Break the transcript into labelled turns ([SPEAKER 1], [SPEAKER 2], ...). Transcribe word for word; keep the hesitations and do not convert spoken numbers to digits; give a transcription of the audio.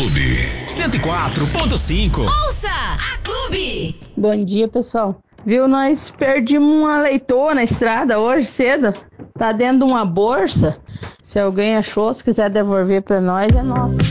[SPEAKER 1] Clube cento e quatro ponto cinco.
[SPEAKER 2] Ouça a Clube.
[SPEAKER 3] Bom dia, pessoal. Viu, nós perdemos uma leitoa na estrada hoje cedo. Tá dentro de uma bolsa. Se alguém achou, se quiser devolver pra nós, é nosso.